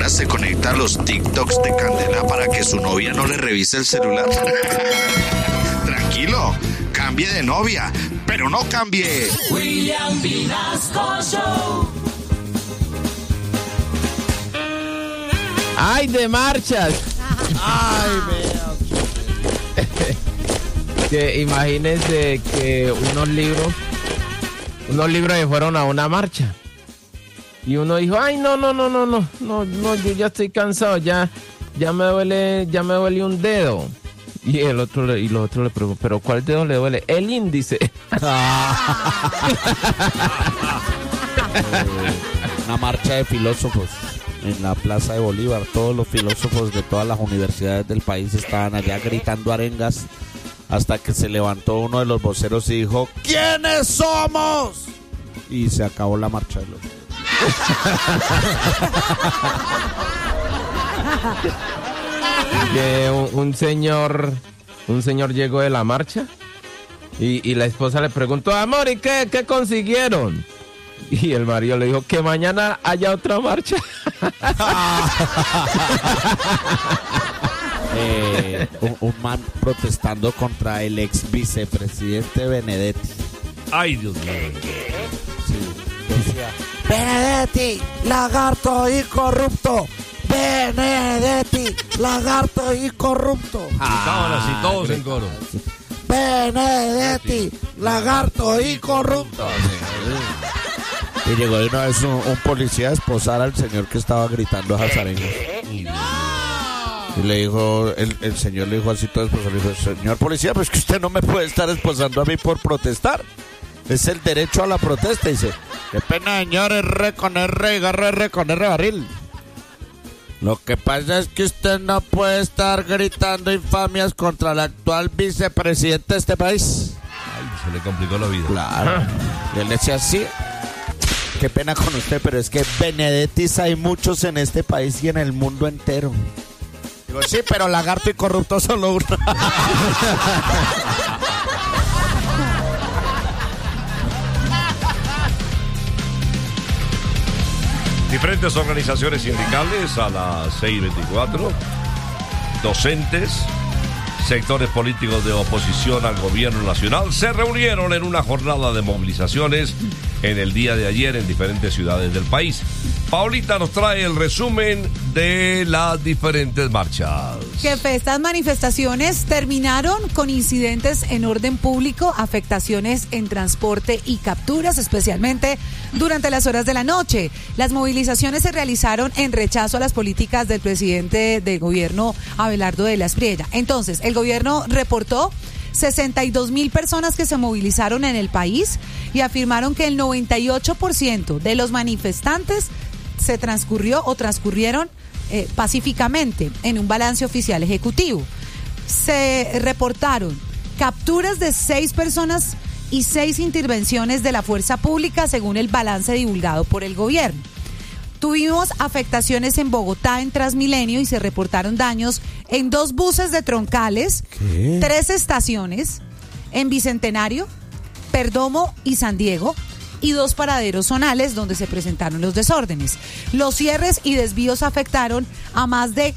Candela se conecta a los TikToks de Candela para que su novia no le revise el celular. Tranquilo, cambie de novia, pero no cambie. William Vinasco Show. ¡Ay, de marchas! Ay, vea. Que imagínense que unos libros se fueron a una marcha. Y uno dijo, ay, no, yo ya estoy cansado, ya me duele un dedo. Y los otros le preguntan, ¿pero cuál dedo le duele? El índice. Una marcha de filósofos en la Plaza de Bolívar. Todos los filósofos de todas las universidades del país estaban allá gritando arengas hasta que se levantó uno de los voceros y dijo, ¿quiénes somos? Y se acabó la marcha de los... Que un señor llegó de la marcha y la esposa le preguntó, amor, ¿y qué consiguieron? Y el marido le dijo, que mañana haya otra marcha. Un man protestando contra el ex vicepresidente Benedetti. Ay, Dios mío. Sí, decía, Benedetti, lagarto y corrupto. Benedetti, lagarto y corrupto. Estaban así todos en coro. Benedetti, lagarto y corrupto. Y llegó de una vez un policía a esposar al señor que estaba gritando a arengas. Y le dijo, el señor le dijo así todo esposado, le dijo, señor policía, pues que usted no me puede estar esposando a mí por protestar. Es el derecho a la protesta. Y dice, qué pena, señor, R con R y garra R con R barril. Lo que pasa es que usted no puede estar gritando infamias contra el actual vicepresidente de este país. Ay, se le complicó la vida. Claro. Y él decía, sí, qué pena con usted, pero es que Benedettis hay muchos en este país y en el mundo entero. Digo, sí, pero lagarto y corrupto solo uno. Diferentes organizaciones sindicales a las 6:24, docentes, sectores políticos de oposición al gobierno nacional se reunieron en una jornada de movilizaciones en el día de ayer en diferentes ciudades del país. Paulita nos trae el resumen de las diferentes marchas. Jefe, estas manifestaciones terminaron con incidentes en orden público, afectaciones en transporte y capturas, especialmente durante las horas de la noche. Las movilizaciones se realizaron en rechazo a las políticas del presidente del gobierno, Abelardo de la Espriella. Entonces, el gobierno reportó 62,000 personas que se movilizaron en el país y afirmaron que el 98% de los manifestantes transcurrieron pacíficamente en un balance oficial ejecutivo. Se reportaron capturas de 6 personas y 6 intervenciones de la fuerza pública según el balance divulgado por el gobierno. Tuvimos afectaciones en Bogotá en Transmilenio y se reportaron daños en 2 buses de troncales, 3 estaciones en Bicentenario, Perdomo y San Diego, y 2 paraderos zonales donde se presentaron los desórdenes. Los cierres y desvíos afectaron a más de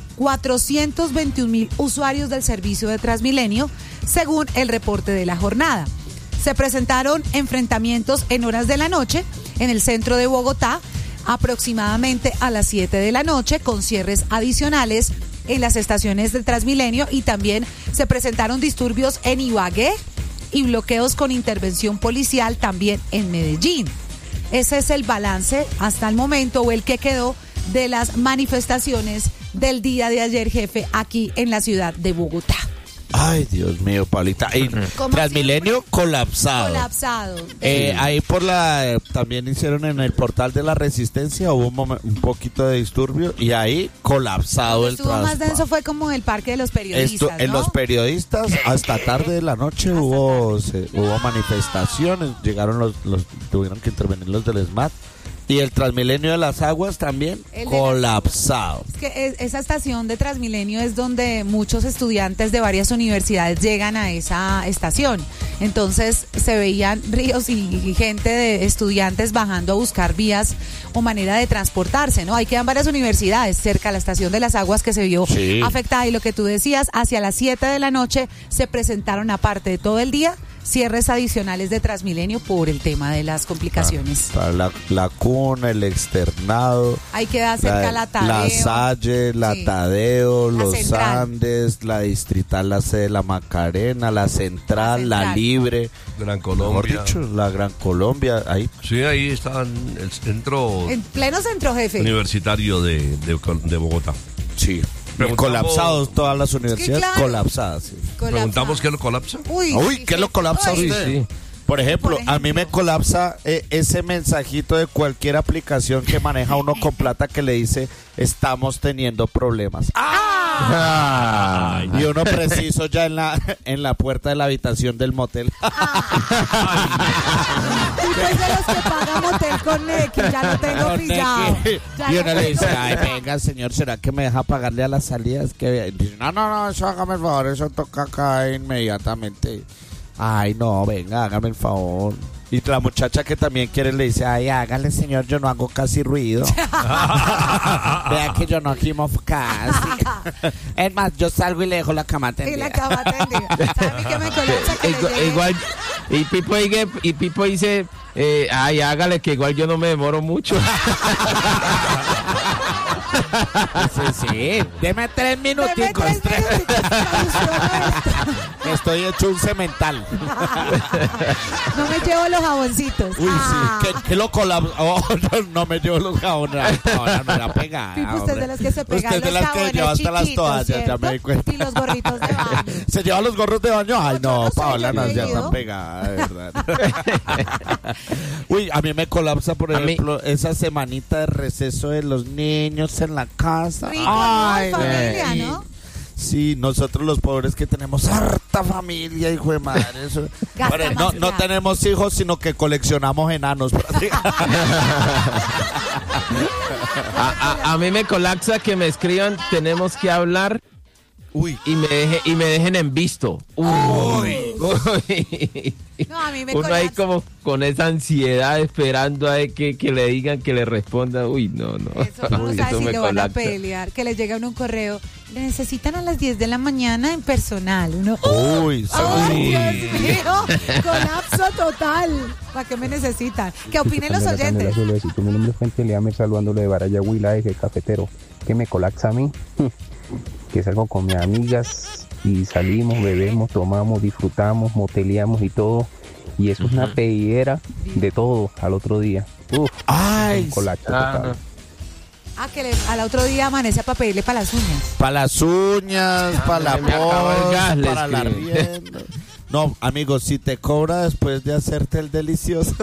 421,000 usuarios del servicio de Transmilenio, según el reporte de la jornada. Se presentaron enfrentamientos en horas de la noche en el centro de Bogotá, aproximadamente a las 7 de la noche, con cierres adicionales en las estaciones de Transmilenio, y también se presentaron disturbios en Ibagué y bloqueos con intervención policial también en Medellín. Ese es el balance hasta el momento, o el que quedó, de las manifestaciones del día de ayer, jefe, aquí en la ciudad de Bogotá. Ay, Dios mío, Paulita. Y Transmilenio colapsado. Colapsado. Ahí también hicieron en el portal de la Resistencia, hubo un poquito de disturbio y ahí colapsado el transporte. Estuvo más denso fue como el Parque de los Periodistas, en ¿no? los periodistas hasta tarde de la noche hubo manifestaciones, llegaron tuvieron que intervenir los del SMAT Y el Transmilenio de las Aguas también colapsado. Es que esa estación de Transmilenio es donde muchos estudiantes de varias universidades llegan a esa estación. Entonces se veían ríos y gente de estudiantes bajando a buscar vías o manera de transportarse, ¿no? Ahí quedan varias universidades cerca a la estación de las Aguas que se vio afectada. Y lo que tú decías, hacia las 7 de la noche se presentaron, aparte de todo el día, cierres adicionales de Transmilenio por el tema de las complicaciones. La Cuna, el Externado. Ahí queda cerca la Tadeo. La Salle, la Tadeo, la los Central. Andes, la Distrital, la sede de la Macarena, la Central, la Libre. Gran Mejor Colombia. dicho, la Gran Colombia. Ahí. Sí, ahí está el centro En pleno centro, jefe. universitario de Bogotá. Sí. Colapsados todas las universidades, claro. colapsadas. Sí. Preguntamos qué lo colapsa. Uy, ¿qué lo colapsa a usted? Sí. Por ejemplo, a mí me colapsa ese mensajito de cualquier aplicación que maneja uno con plata que le dice, estamos teniendo problemas. Y uno preciso ya en la puerta de la habitación del motel. Y pues de los que pagan motel con Nequi, ya lo tengo pillado. Y uno le dice, ay, venga, señor, ¿será que me deja pagarle a las salidas? Que dice, no, eso hágame el favor, eso toca acá inmediatamente. Ay, no, venga, hágame el favor. Y la muchacha que también quiere le dice, ay, hágale, señor, yo no hago casi ruido. Vea que yo no gimo casi. Es más, yo salgo y le dejo la cama tendida. Y la cama tendida. ¿Sabe qué me colapsa? Que le llegue- Igual, y Pipo dice, ay, hágale que igual yo no me demoro mucho. Sí, deme 3 minuticos. Deme 3 minuticos, soluciono esto. Estoy hecho un cemental. No me llevo los jaboncitos. Uy, sí, que lo colapsa. Oh, no me llevo los jabones. Ahora me la pega. Pipo, usted es de los que se pegan Usted de los las que jabones lleva hasta las chiquitos, toallas, ya ¿cierto? me di cuenta. Y los gorritos de baño. ¿Se lleva los gorros de baño? Ay, No, yo no, no sé, Paola, yo no no he sea ido. tan pegada, de verdad. Uy, a mí me colapsa, por A mí- ejemplo, esa semanita de receso de los niños en la casa. Rico, ¿no? Ay, Familia, güey. ¿no? Sí, nosotros los pobres que tenemos harta familia, hijo de madre. Eso. Gasta Bueno, más, no ya. tenemos hijos, sino que coleccionamos enanos. A mí me colapsa que me escriban, tenemos que hablar. Uy. Y me dejen en visto. Uy. No, a mí me Uno ahí colapsa. como con esa ansiedad esperando a que le digan, que le responda. Uy, no. Eso no Uy, sabe eso si me lo van a colapsa. pelear. Que les llega un correo. Le necesitan a las 10 de la mañana en personal. Uno, Uy, ¡ay, Dios mío! Colapso total. ¿Para qué me necesitan? ¿Qué opinen los oyentes? Mi nombre es Fuente Leamer, saludándole de Baraya Huila, eje cafetero. ¿Qué me colapsa a mí? Que salgo con mis amigas y salimos, bebemos, tomamos, disfrutamos, moteleamos y todo. Y eso es una pedidera de todo al otro día. Uf, ay, un colapso total. Que al otro día amanece para pedirle para las uñas. para las uñas, para la me acaba el gas, le para la escriben. rienda. No, amigos, si te cobra después de hacerte el delicioso.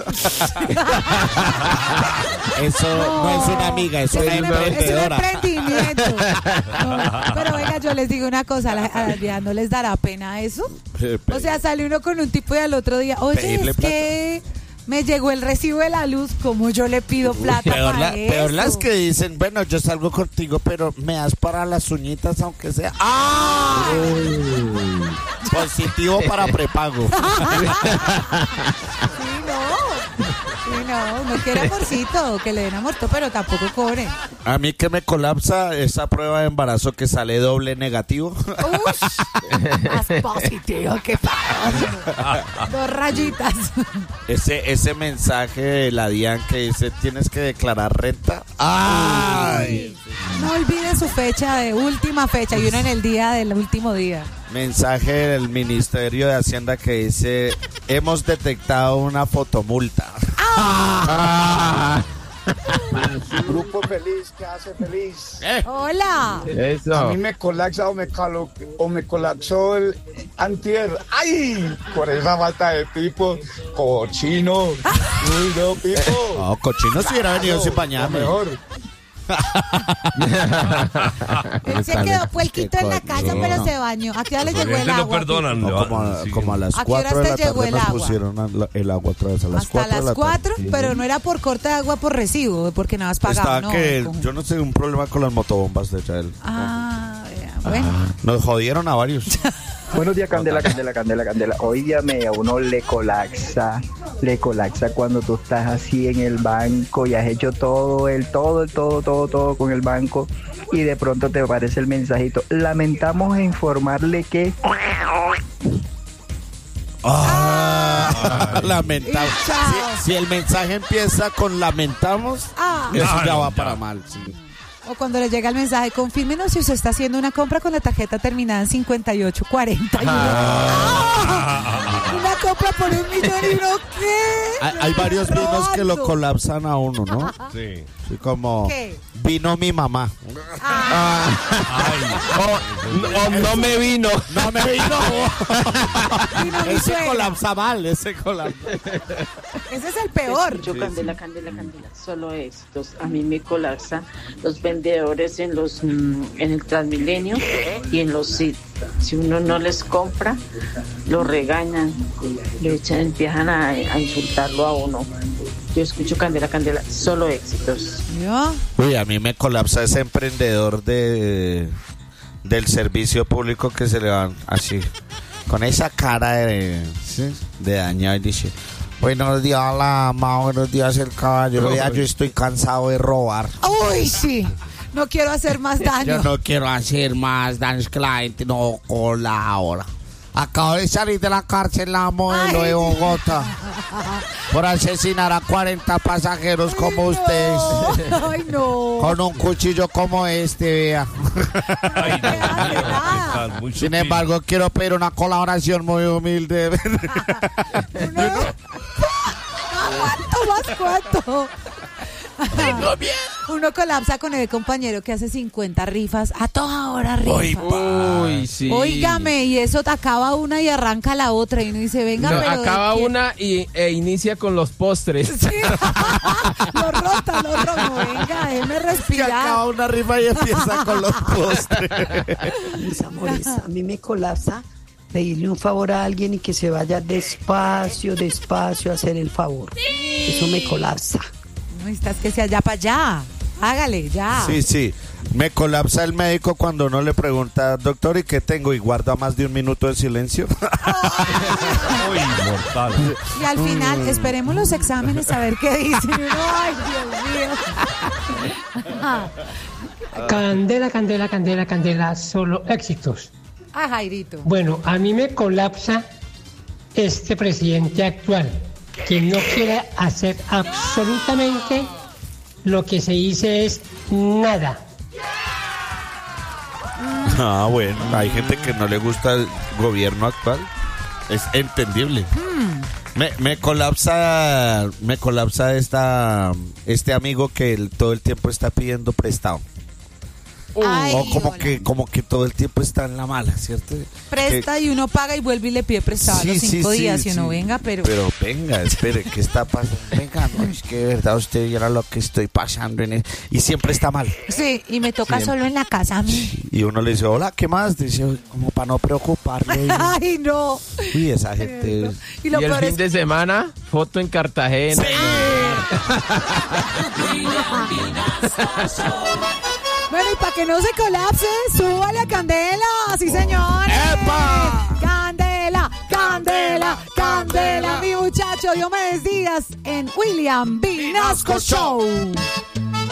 Eso no es una amiga, es una Es un emprendedora. emprendimiento. No, pero venga, yo les digo una cosa, ¿a la vida no les dará pena eso? O sea, sale uno con un tipo y al otro día, oye, Pedirle es que me llegó el recibo de la luz, como yo le pido plata para Peor las eso? que dicen, bueno, yo salgo contigo, pero me das para las uñitas, aunque sea. ¡Ah! Positivo para prepago. Sí, no, uno quiere amorcito, que le den amorto, pero tampoco cobre. A mí que me colapsa esa prueba de embarazo que sale doble negativo. Más positivo que para 2 rayitas. Ese mensaje de la DIAN que dice tienes que declarar renta. ¡Ay! No olviden su fecha de última fecha y uno en el día del último día. Mensaje del Ministerio de Hacienda que dice hemos detectado una fotomulta. Grupo feliz que hace feliz. Hola. A Eso. mí me colapsa o me colapsó el antier. ¡Ay! Por esa falta de tipo cochino. Uy, no, Pipo. No, cochino si hubiera venido sin Lo bañarme. mejor. Él se quedó puelquito en la casa, pero se bañó. ¿A qué hora le llegó el No agua? perdonan. No, como a las ¿A qué horas 4 de te la llegó tarde el nos agua? pusieron el agua otra vez a las 4 Hasta de la las 4, tarde. pero no era por corte de agua por recibo, porque nada has pagado. Estaba No, que, ¿cómo? yo no sé, un problema con las motobombas de Chael. Vea, bueno. Nos jodieron a varios. Buenos días, Candela. Óigame, a uno le colapsa cuando tú estás así en el banco y has hecho todo con el banco y de pronto te aparece el mensajito. Lamentamos informarle que... Lamentamos. Si el mensaje empieza con lamentamos, eso ya va para mal. Sí. O cuando le llega el mensaje, confírmenos si usted está haciendo una compra con la tarjeta terminada en 5840. Una compra por $1 millón y uno, ¿qué? Hay varios vinos que lo colapsan a uno, ¿no? Sí. Sí, como ¿Qué? vino mi mamá. O no me vino. No me vino. Vino mi Ese suegra. colapsa mal, ese colapsa. Ese es el peor. Yo Candela, solo éxitos. A mí me colapsan los vendedores en el Transmilenio y en los sitios. Si uno no les compra, lo regañan, empiezan a insultarlo a uno. Yo escucho Candela, solo éxitos. ¿Yo? Uy, a mí me colapsa ese emprendedor del servicio público que se le van así, con esa cara de dañado y dice: buenos días la ama, buenos días el caballero, ya yo estoy cansado de robar. Uy, sí. No quiero hacer más daño. Yo no quiero hacer más daño, es que la gente no colabora. Acabo de salir de la cárcel, la modelo de Bogotá, por asesinar a 40 pasajeros como ustedes. Ay, no. Con un cuchillo como este, vea. Ay, nada. muy Sin sutil. embargo, quiero pedir una colaboración muy humilde. ¿Cuánto? Uno colapsa con el compañero que hace 50 rifas. A toda hora rifa. Uy, sí. Óigame, y eso te acaba una y arranca la otra. Y uno dice, venga, No, pero... acaba ¿de quién? una e inicia con los postres. Sí. Lo rota. Venga, déjeme Que respirar. acaba una rifa y empieza con los postres. Mis amores, a mí me colapsa pedirle un favor a alguien y que se vaya despacio a hacer el favor. Eso me colapsa. No estás que sea allá para allá. Hágale, ya. Sí. Me colapsa el médico cuando uno le pregunta: doctor, ¿y qué tengo? Y guarda más de un minuto de silencio. Uy, mortal. Y al final, esperemos los exámenes a ver qué dicen. Ay, Dios mío. Candela, solo éxitos. Ah, Jairito. Bueno, a mí me colapsa este presidente actual, que no quiere hacer absolutamente lo que se dice es nada. Bueno, hay gente que no le gusta el gobierno actual. Es entendible. Me colapsa este amigo que todo el tiempo está pidiendo prestado. Ay, O como hola. que todo el tiempo está en la mala, ¿cierto? Presta y uno paga y vuelve y le pide prestado a los 5 días y uno venga, pero... Pero venga, espere, ¿qué está pasando? Venga, no, es que de verdad usted viera lo que estoy pasando y siempre está mal. Sí, y me toca solo en la casa a mí. Y uno le dice: hola, ¿qué más? Dice, como para no preocuparle. Ay, no. Uy, esa gente... Y lo Y el peor fin es de semana, foto en Cartagena. Bueno, y para que no se colapse, súbale a Candela, sí señores. ¡Epa! Candela, mi muchacho, Diomedes Díaz en William Vinasco Show.